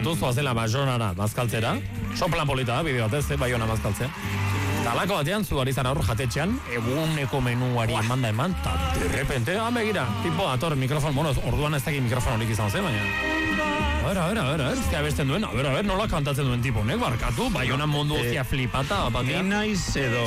pentsatu zuazela Baionara bazkaltzera. Soplan polita da, bideo batez, Baiona bazkaltzea. Talako batean, zu ari zara hor jatetxean, eguneko menuari eman, eta de repente, begira, tipo, ator, mikrofon, bueno, orduan ez dakit mikrofon horik izan zen, baina. A ver, ez que abesten duen, a ver, nola kantatzen duen tipo, barkatu, Baiona mundu guztia flipata, batean. Ni naiz edo